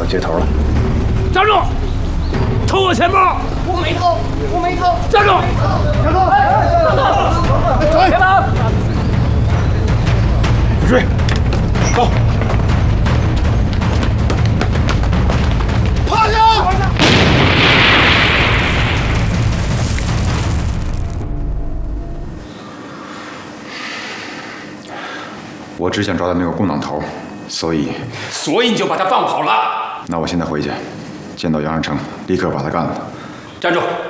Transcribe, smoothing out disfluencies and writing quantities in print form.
接头了。 站住！偷我钱包！ 我没偷，我没偷！ 站住！ 站住！ 别跑！ 追！走！ 趴下！ 我只想抓到那个共党头，所以你就把他放跑了？ 那我现在回去，见到杨尚成，立刻把他干了。 站住！